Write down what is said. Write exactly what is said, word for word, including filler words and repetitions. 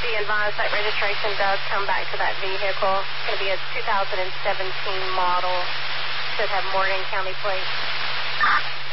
be advised that registration does come back to that vehicle. It's going to be a two thousand seventeen model. Should have Morgan County plates.